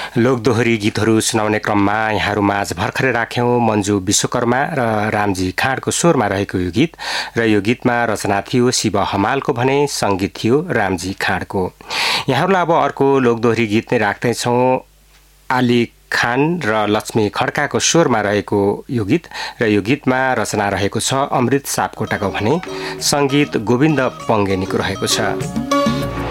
लोकदोहोरी गीतहरू सुनाउने क्रममा यहाँहरूमाझ भर्खरै राख्यौं मन्जु विश्वकर्मा र रामजी खाँडको स्वरमा रहेको यो गीत र यो गीतमा रचना थियो शिव हमालको भने संगीत थियो रामजी खाँडको। यहाँहरूलाई अब अर्को लोकदोहोरी गीत नै राख्दैछौं आली खान र लक्ष्मी खड्काको स्वरमा रहेको यो गीत र यो गीतमा रचना रहेको छ अमृत सापकोटाको भने संगीत गोविन्द पङ्गेनीको रहेको छ।